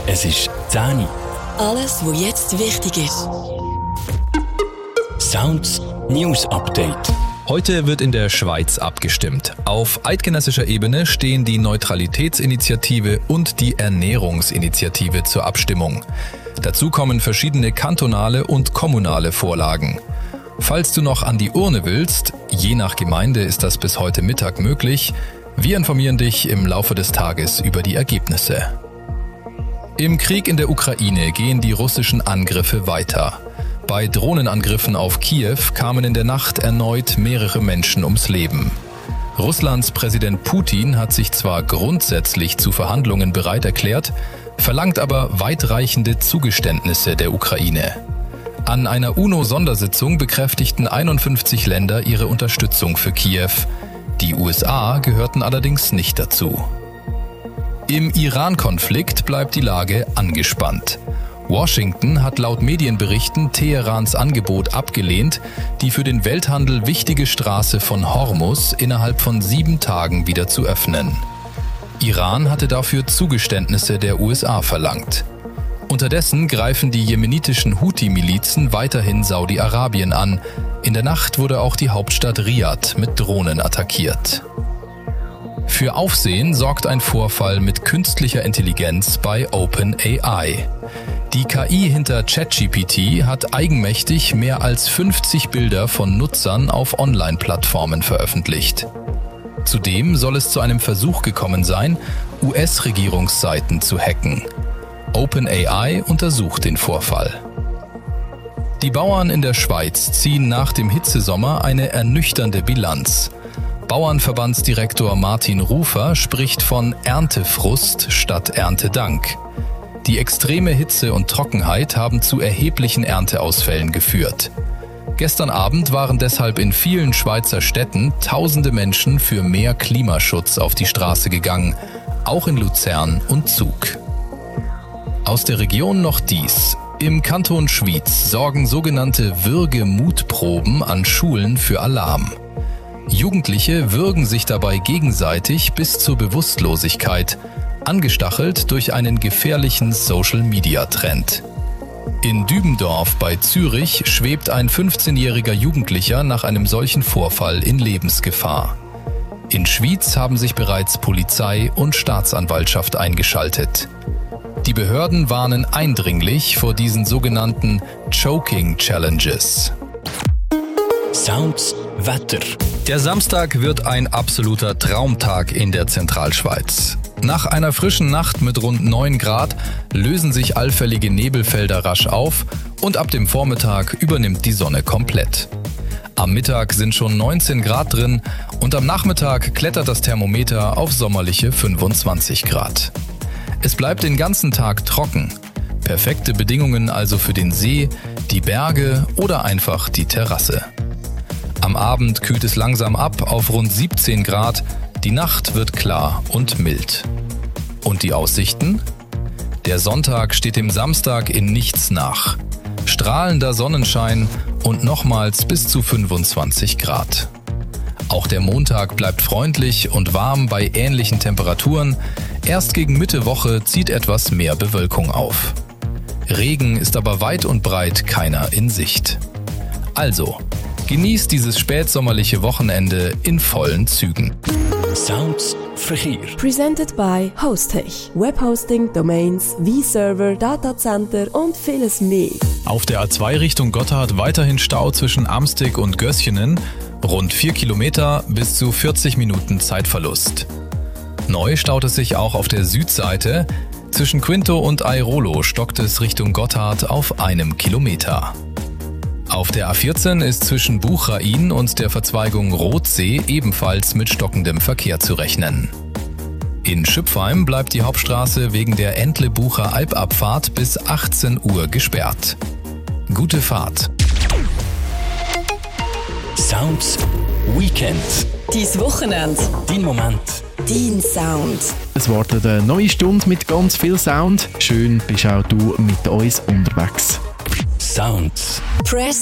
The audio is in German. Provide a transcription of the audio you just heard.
Es ist 10 Uhr. Alles, was jetzt wichtig ist. Sounds News Update. Heute wird in der Schweiz abgestimmt. Auf eidgenössischer Ebene stehen die Neutralitätsinitiative und die Ernährungsinitiative zur Abstimmung. Dazu kommen verschiedene kantonale und kommunale Vorlagen. Falls du noch an die Urne willst, je nach Gemeinde ist das bis heute Mittag möglich, wir informieren dich im Laufe des Tages über die Ergebnisse. Im Krieg in der Ukraine gehen die russischen Angriffe weiter. Bei Drohnenangriffen auf Kiew kamen in der Nacht erneut mehrere Menschen ums Leben. Russlands Präsident Putin hat sich zwar grundsätzlich zu Verhandlungen bereit erklärt, verlangt aber weitreichende Zugeständnisse der Ukraine. An einer UNO-Sondersitzung bekräftigten 51 Länder ihre Unterstützung für Kiew. Die USA gehörten allerdings nicht dazu. Im Iran-Konflikt bleibt die Lage angespannt. Washington hat laut Medienberichten Teherans Angebot abgelehnt, die für den Welthandel wichtige Straße von Hormuz innerhalb von 7 Tagen wieder zu öffnen. Iran hatte dafür Zugeständnisse der USA verlangt. Unterdessen greifen die jemenitischen Houthi-Milizen weiterhin Saudi-Arabien an. In der Nacht wurde auch die Hauptstadt Riad mit Drohnen attackiert. Für Aufsehen sorgt ein Vorfall mit künstlicher Intelligenz bei OpenAI. Die KI hinter ChatGPT hat eigenmächtig mehr als 50 Bilder von Nutzern auf Online-Plattformen veröffentlicht. Zudem soll es zu einem Versuch gekommen sein, US-Regierungsseiten zu hacken. OpenAI untersucht den Vorfall. Die Bauern in der Schweiz ziehen nach dem Hitzesommer eine ernüchternde Bilanz. Bauernverbandsdirektor Martin Rufer spricht von Erntefrust statt Erntedank. Die extreme Hitze und Trockenheit haben zu erheblichen Ernteausfällen geführt. Gestern Abend waren deshalb in vielen Schweizer Städten tausende Menschen für mehr Klimaschutz auf die Straße gegangen, auch in Luzern und Zug. Aus der Region noch dies. Im Kanton Schwyz sorgen sogenannte Würgemutproben an Schulen für Alarm. Jugendliche würgen sich dabei gegenseitig bis zur Bewusstlosigkeit, angestachelt durch einen gefährlichen Social-Media-Trend. In Dübendorf bei Zürich schwebt ein 15-jähriger Jugendlicher nach einem solchen Vorfall in Lebensgefahr. In Schwyz haben sich bereits Polizei und Staatsanwaltschaft eingeschaltet. Die Behörden warnen eindringlich vor diesen sogenannten Choking Challenges. Sounds Wetter. Der Samstag wird ein absoluter Traumtag in der Zentralschweiz. Nach einer frischen Nacht mit rund 9 Grad lösen sich allfällige Nebelfelder rasch auf und ab dem Vormittag übernimmt die Sonne komplett. Am Mittag sind schon 19 Grad drin und am Nachmittag klettert das Thermometer auf sommerliche 25 Grad. Es bleibt den ganzen Tag trocken. Perfekte Bedingungen also für den See, die Berge oder einfach die Terrasse. Am Abend kühlt es langsam ab auf rund 17 Grad. Die Nacht wird klar und mild. Und die Aussichten? Der Sonntag steht dem Samstag in nichts nach. Strahlender Sonnenschein und nochmals bis zu 25 Grad. Auch der Montag bleibt freundlich und warm bei ähnlichen Temperaturen. Erst gegen Mitte Woche zieht etwas mehr Bewölkung auf. Regen ist aber weit und breit keiner in Sicht. Also, genießt dieses spätsommerliche Wochenende in vollen Zügen. Sounds Verkehr. Presented by Hostech. Webhosting, Domains, V-Server, Datacenter und vieles mehr. Auf der A2 Richtung Gotthard weiterhin Stau zwischen Amstig und Gösjenen. Rund 4 Kilometer bis zu 40 Minuten Zeitverlust. Neu staut es sich auch auf der Südseite. Zwischen Quinto und Airolo stockt es Richtung Gotthard auf 1 Kilometer. Auf der A14 ist zwischen Buchrain und der Verzweigung Rotsee ebenfalls mit stockendem Verkehr zu rechnen. In Schüpfheim bleibt die Hauptstraße wegen der Entlebucher Albabfahrt bis 18 Uhr gesperrt. Gute Fahrt. Sounds Weekend. Dein Wochenende. Dein Moment. Dein Sound. Es wartet eine neue Stunde mit ganz viel Sound. Schön bist auch du mit uns unterwegs. Sounds. Press